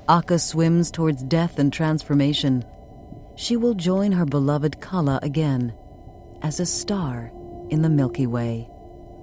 Akka swims towards death and transformation. She will join her beloved Kala again, as a star in the Milky Way.